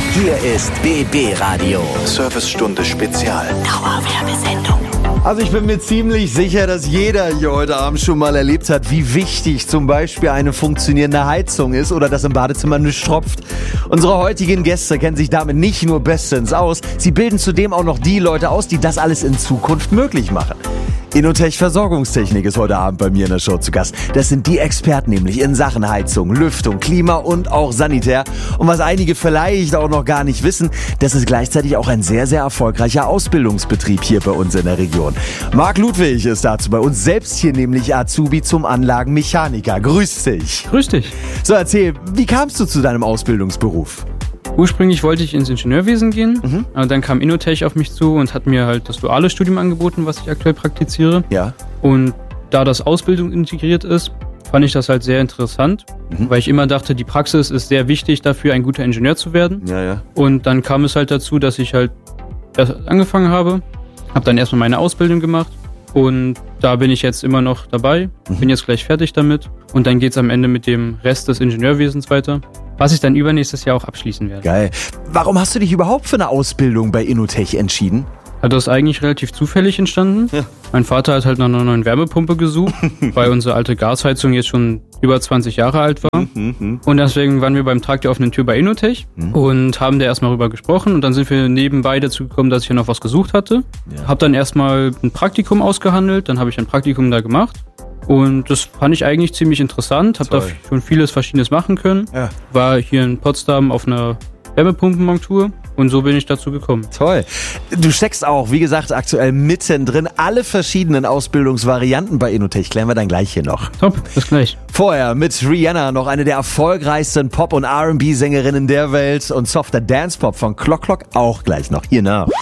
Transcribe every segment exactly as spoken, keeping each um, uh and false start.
Hier ist B B Radio. Servicestunde Spezial. Dauerwerbesendung. Also ich bin mir ziemlich sicher, dass jeder hier heute Abend schon mal erlebt hat, wie wichtig zum Beispiel eine funktionierende Heizung ist oder dass im Badezimmer nichts tropft. Unsere heutigen Gäste kennen sich damit nicht nur bestens aus, sie bilden zudem auch noch die Leute aus, die das alles in Zukunft möglich machen. Innotech Versorgungstechnik ist heute Abend bei mir in der Show zu Gast. Das sind die Experten nämlich in Sachen Heizung, Lüftung, Klima und auch Sanitär. Und was einige vielleicht auch noch gar nicht wissen, das ist gleichzeitig auch ein sehr, sehr erfolgreicher Ausbildungsbetrieb hier bei uns in der Region. Marc Ludwig ist dazu bei uns, selbst hier nämlich Azubi zum Anlagenmechaniker. Grüß dich. Grüß dich. So, erzähl, wie kamst du zu deinem Ausbildungsberuf? Ursprünglich wollte ich ins Ingenieurwesen gehen, Mhm. aber dann kam Innotech auf mich zu und hat mir halt das duale Studium angeboten, was ich aktuell praktiziere. Ja. Und da das Ausbildung integriert ist, fand ich das halt sehr interessant, Mhm. weil ich immer dachte, die Praxis ist sehr wichtig dafür, ein guter Ingenieur zu werden. Ja, ja. Und dann kam es halt dazu, dass ich halt das angefangen habe, habe dann erstmal meine Ausbildung gemacht und da bin ich jetzt immer noch dabei, Mhm. bin jetzt gleich fertig damit und dann geht es am Ende mit dem Rest des Ingenieurwesens weiter, was ich dann übernächstes Jahr auch abschließen werde. Geil. Warum hast du dich überhaupt für eine Ausbildung bei Innotech entschieden? Hat das eigentlich relativ zufällig entstanden. Ja. Mein Vater hat halt nach einer neuen Wärmepumpe gesucht, weil unsere alte Gasheizung jetzt schon über zwanzig Jahre alt war. Mhm. Und deswegen waren wir beim Tag der offenen Tür bei Innotech Mhm. und haben da erstmal rüber gesprochen. Und dann sind wir nebenbei dazu gekommen, dass ich ja noch was gesucht hatte. Ja. Hab dann erstmal ein Praktikum ausgehandelt, dann habe ich ein Praktikum da gemacht. Und das fand ich eigentlich ziemlich interessant, habe da Toll. schon vieles Verschiedenes machen können. Ja. War hier in Potsdam auf einer Wärmepumpenmontur und so bin ich dazu gekommen. Toll. Du steckst auch, wie gesagt, aktuell mittendrin. Alle verschiedenen Ausbildungsvarianten bei Innotech klären wir dann gleich hier noch. Top, bis gleich. Vorher mit Rihanna, noch eine der erfolgreichsten Pop- und R und B-Sängerinnen der Welt und softer Dance-Pop von Clock Clock auch gleich noch hier nach.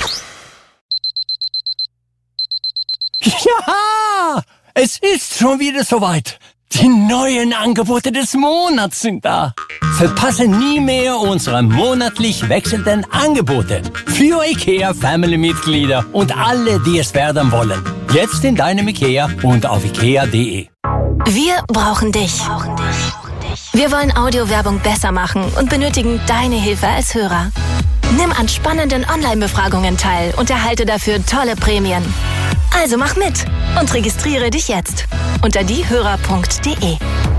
Ja, es ist schon wieder soweit. Die neuen Angebote des Monats sind da. Verpasse nie mehr unsere monatlich wechselnden Angebote für IKEA Family-Mitglieder und alle, die es werden wollen. Jetzt in deinem IKEA und auf ikea punkt de. Wir brauchen dich. Wir wollen Audiowerbung besser machen und benötigen deine Hilfe als Hörer. Nimm an spannenden Online-Befragungen teil und erhalte dafür tolle Prämien. Also mach mit und registriere dich jetzt unter diehörer punkt de.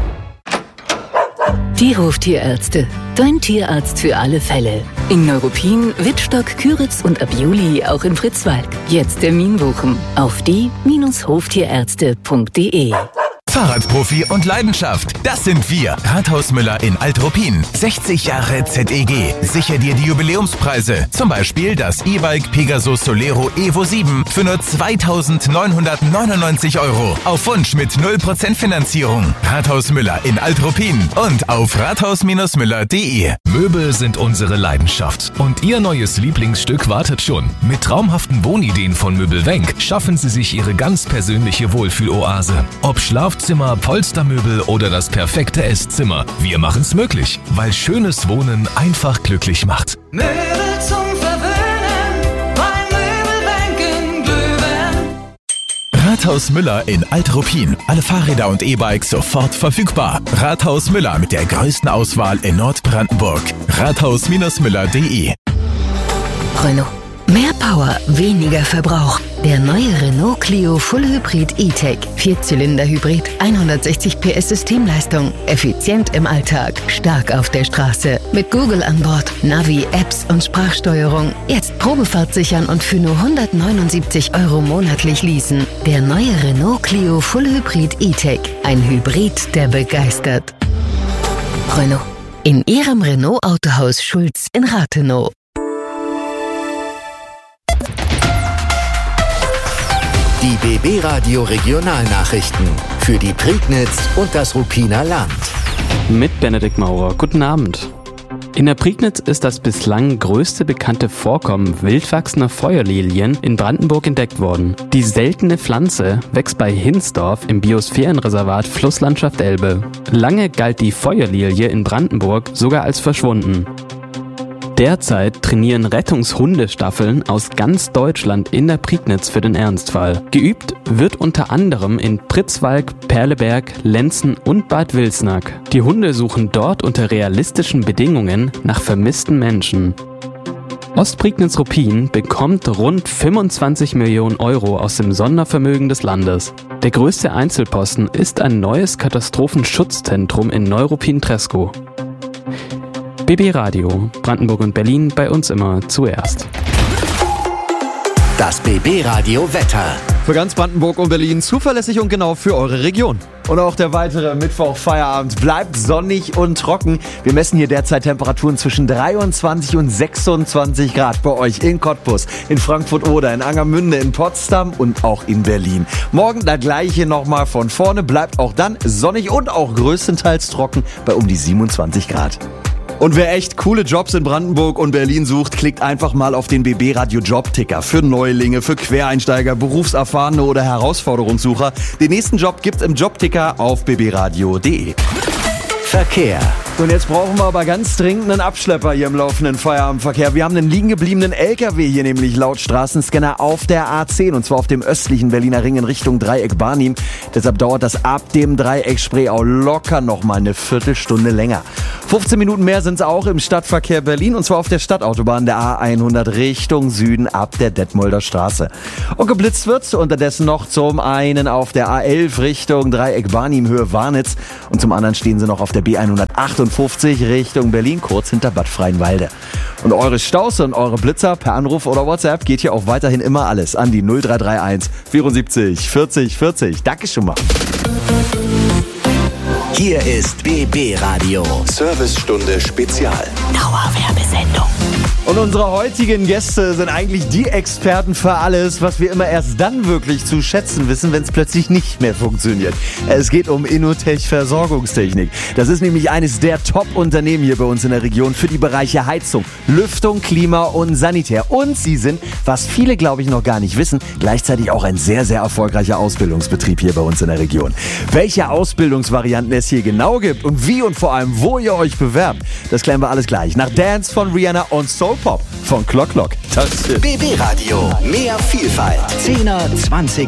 Die Hoftierärzte. Dein Tierarzt für alle Fälle. In Neuruppin, Wittstock, Küritz und ab Juli auch in Fritzwald. Jetzt Termin buchen auf die Hoftierärzte punkt de. Fahrradprofi und Leidenschaft, das sind wir. Rathaus Müller in Alt-Ruppin. sechzig Jahre Z E G. Sicher dir die Jubiläumspreise. Zum Beispiel das E-Bike Pegasus Solero Evo sieben für nur zweitausendneunhundertneunundneunzig Euro. Auf Wunsch mit null Prozent Finanzierung. Rathaus Müller in Alt-Ruppin und auf rathaus müller punkt de. Möbel sind unsere Leidenschaft. Und Ihr neues Lieblingsstück wartet schon. Mit traumhaften Wohnideen von Möbelwenk schaffen Sie sich Ihre ganz persönliche Wohlfühloase. Ob Schlafzimmer, Polstermöbel oder das perfekte Esszimmer. Wir machen's möglich, weil schönes Wohnen einfach glücklich macht. Möbel zum Verwöhnen, bei Möbelwenk in Glühwein. Rathaus Müller in Alt-Ruppin. Alle Fahrräder und E-Bikes sofort verfügbar. Rathaus Müller mit der größten Auswahl in Nordbrandenburg. rathaus müller punkt de. Renault. Mehr Power, weniger Verbrauch. Der neue Renault Clio Full Hybrid E-Tech. Vierzylinder-Hybrid, hundertsechzig P S Systemleistung. Effizient im Alltag, stark auf der Straße. Mit Google an Bord, Navi, Apps und Sprachsteuerung. Jetzt Probefahrt sichern und für nur hundertneunundsiebzig Euro monatlich leasen. Der neue Renault Clio Full Hybrid E-Tech. Ein Hybrid, der begeistert. Renault. In Ihrem Renault Autohaus Schulz in Rathenow. Die B B Radio Regionalnachrichten für die Prignitz und das Ruppiner Land. Mit Benedikt Maurer. Guten Abend. In der Prignitz ist das bislang größte bekannte Vorkommen wildwachsender Feuerlilien in Brandenburg entdeckt worden. Die seltene Pflanze wächst bei Hinsdorf im Biosphärenreservat Flusslandschaft Elbe. Lange galt die Feuerlilie in Brandenburg sogar als verschwunden. Derzeit trainieren Rettungshundestaffeln aus ganz Deutschland in der Prignitz für den Ernstfall. Geübt wird unter anderem in Pritzwalk, Perleberg, Lenzen und Bad Wilsnack. Die Hunde suchen dort unter realistischen Bedingungen nach vermissten Menschen. Ostprignitz-Ruppin bekommt rund fünfundzwanzig Millionen Euro aus dem Sondervermögen des Landes. Der größte Einzelposten ist ein neues Katastrophenschutzzentrum in Neuruppin-Treskow. B B Radio, Brandenburg und Berlin, bei uns immer zuerst. Das B B Radio Wetter. Für ganz Brandenburg und Berlin zuverlässig und genau für eure Region. Und auch der weitere Mittwoch-Feierabend bleibt sonnig und trocken. Wir messen hier derzeit Temperaturen zwischen dreiundzwanzig und sechsundzwanzig Grad bei euch in Cottbus, in Frankfurt-Oder, in Angermünde, in Potsdam und auch in Berlin. Morgen das gleiche nochmal von vorne, bleibt auch dann sonnig und auch größtenteils trocken bei um die siebenundzwanzig Grad. Und wer echt coole Jobs in Brandenburg und Berlin sucht, klickt einfach mal auf den B B Radio Jobticker. Für Neulinge, für Quereinsteiger, Berufserfahrene oder Herausforderungssucher. Den nächsten Job gibt's im Jobticker auf b b radio punkt d e. Verkehr. Und jetzt brauchen wir aber ganz dringend einen Abschlepper hier im laufenden Feierabendverkehr. Wir haben einen liegen gebliebenen L K W hier nämlich laut Straßenscanner auf der A zehn und zwar auf dem östlichen Berliner Ring in Richtung Dreieck Barnim. Deshalb dauert das ab dem Dreieck Spreeau locker nochmal eine Viertelstunde länger. fünfzehn Minuten mehr sind es auch im Stadtverkehr Berlin und zwar auf der Stadtautobahn der A hundert Richtung Süden ab der Detmolder Straße. Und geblitzt wird unterdessen noch zum einen auf der A elf Richtung Dreieck Barnim Höhe Warnitz und zum anderen stehen sie noch auf der B hundertachtundfünfzig Richtung Berlin, kurz hinter Bad Freienwalde. Und eure Staus und eure Blitzer per Anruf oder WhatsApp geht hier auch weiterhin immer alles an die null drei drei eins vierundsiebzig vierzig vierzig. Danke schon mal. Hier ist B B Radio. Servicestunde Spezial. Dauerwerbesendung. Und unsere heutigen Gäste sind eigentlich die Experten für alles, was wir immer erst dann wirklich zu schätzen wissen, wenn es plötzlich nicht mehr funktioniert. Es geht um Innotech Versorgungstechnik. Das ist nämlich eines der Top-Unternehmen hier bei uns in der Region für die Bereiche Heizung, Lüftung, Klima und Sanitär. Und sie sind, was viele glaube ich noch gar nicht wissen, gleichzeitig auch ein sehr, sehr erfolgreicher Ausbildungsbetrieb hier bei uns in der Region. Welche Ausbildungsvarianten es hier genau gibt und wie und vor allem wo ihr euch bewerbt, das klären wir alles gleich. Nach Dance von Rihanna und Soul Pop von Clock Clock. B B Radio. Mehr Vielfalt. Zehner, zwanziger